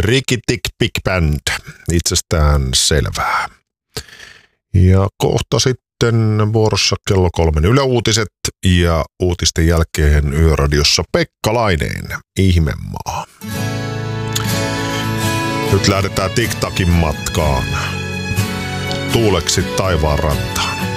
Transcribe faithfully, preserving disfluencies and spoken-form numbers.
Ricky Tick Big Band, itsestään selvää. Ja kohta sitten vuorossa kello kolmen Yle Uutiset ja uutisten jälkeen Yöradiossa Pekka Laineen Ihmemaa. Nyt lähdetään TikTokin matkaan. Tuuleksi taivaan rantaan.